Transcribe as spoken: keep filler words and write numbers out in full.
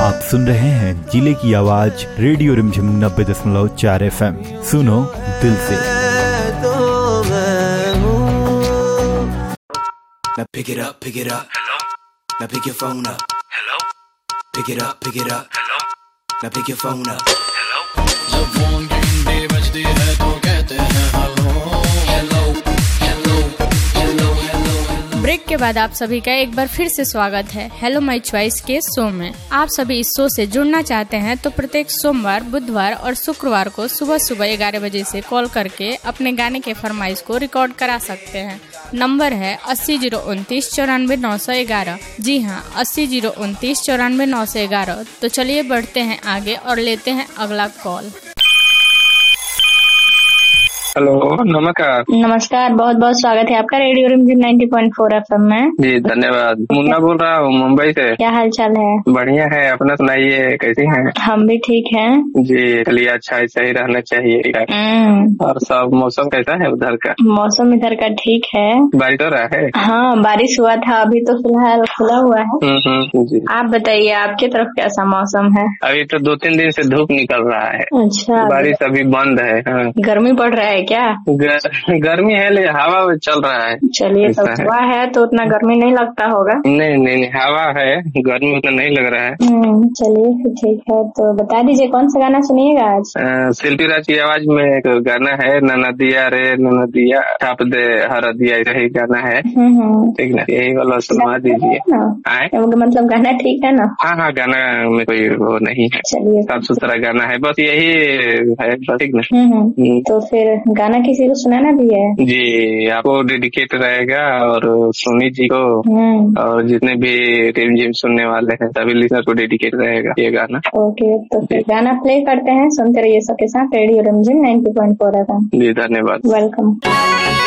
आप सुन रहे हैं जिले की आवाज रेडियो रिमझिम नब्बे दशमलव चार एफ एम। सुनो दिल से। Now pick it up, pick it up. Hello. Now pick your phone up. Hello. Pick it up, pick it up. Hello. Now pick your phone up. Hello. जब फोन की घंटी बजती है तो कहते हैं hello hello hello hello hello. Break के बाद आप सभी का एक बार फिर से स्वागत है हेलो माय चॉइस के शो में। आप सभी इस शो से जुड़ना चाहते हैं तो प्रत्येक सोमवार, बुधवार और शुक्रवार को सुबह सुबह ग्यारह बजे से कॉल करके अपने गाने के फरमाइश को रिकॉर्ड करा सकते हैं। नंबर है अस्सी जीरो उनतीस चौरानवे नौ सौ ग्यारह। जी हाँ, अस्सी जीरो उनतीस चौरानवे नौ सौ ग्यारह। तो चलिए बढ़ते हैं आगे और लेते हैं अगला कॉल। हेलो, नमस्कार। नमस्कार, बहुत बहुत स्वागत है आपका रेडियो रिमझिम नब्बे पॉइंट चार एफएम में। जी धन्यवाद। मुन्ना बोल रहा हूँ मुंबई से। क्या हाल चाल है? बढ़िया है, अपना सुनाइए, कैसी हैं? हम भी ठीक हैं। जी चलिए, अच्छा ऐसा ही रहना चाहिए। और सब मौसम कैसा है उधर का? मौसम इधर का ठीक है। बारिश हो रहा है? हाँ, बारिश हुआ था, अभी तो फिलहाल खुला हुआ है। जी। आप बताइए, आपकी तरफ कैसा मौसम है? अभी तो दो तीन दिन से धूप निकल रहा है। अच्छा, बारिश अभी बंद है। हाँ। गर्मी पड़ रहा है क्या? गर्मी है लेकिन हवा चल रहा है। चलिए, तो हवा है तो उतना गर्मी नहीं लगता होगा। नहीं नहीं नहीं, हवा है, गर्मी उतना नहीं लग रहा है। चलिए फिर ठीक है, तो बता दीजिए कौन सा गाना सुनिएगा आज? शिल्पी राज की आवाज में एक गाना है, ननदिया रे ननदिया छाप दे हरदिया, यही गाना है। ठीक ना, यही वाला सुनवा दीजिए। मतलब गाना ठीक है ना? हाँ हाँ, गाना में कोई वो नहीं है, चलिए साफ सुथरा गाना है, बस यही है। ठीक ना? तो फिर गाना किसी को सुनाना भी है? जी, आपको डेडिकेट रहेगा और सोनी जी को और जितने भी रिमझिम सुनने वाले हैं सभी लिसनर को डेडिकेट रहेगा ये गाना। ओके, तो फिर गाना प्ले करते हैं, सुनते रहिए सबके साथ रेडियो रिमझिम नब्बे पॉइंट चार एफएम। जी धन्यवाद। वेलकम।